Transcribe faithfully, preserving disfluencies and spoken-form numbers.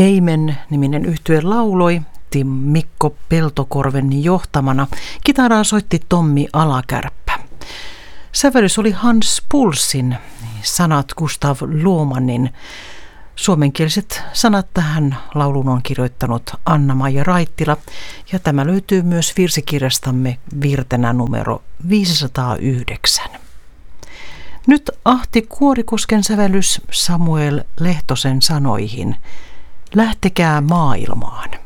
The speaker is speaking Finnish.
Eimen-niminen yhtye lauloi Tim Mikko Peltokorven johtamana. Kitaraa soitti Tommi Alakärppä. Sävellys oli Hans Pulssin, sanat Gustav Luomannin. Suomenkieliset sanat tähän lauluun on kirjoittanut Anna-Maija Raittila, ja tämä löytyy myös virsikirjastamme Virtenä numero viisisataayhdeksän. Nyt Ahti Kuorikosken sävellys Samuel Lehtosen sanoihin. Lähtekää maailmaan.